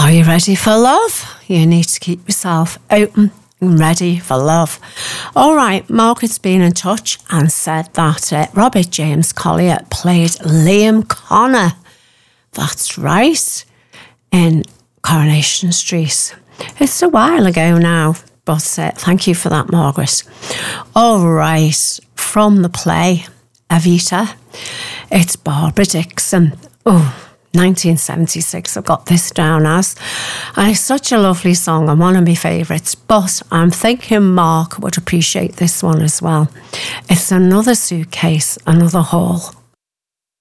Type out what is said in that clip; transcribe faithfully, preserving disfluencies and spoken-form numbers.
Are you ready for love? You need to keep yourself open and ready for love. All right, Margaret's been in touch and said that uh, Robert James Collier played Liam Connor. That's right, in Coronation Street. It's a while ago now, but uh, thank you for that, Margaret. All right, from the play Evita, it's Barbara Dickson. Oh, nineteen seventy-six, I've got this down as. And it's such a lovely song and one of my favourites, but I'm thinking Mark would appreciate this one as well. It's Another Suitcase, Another Haul.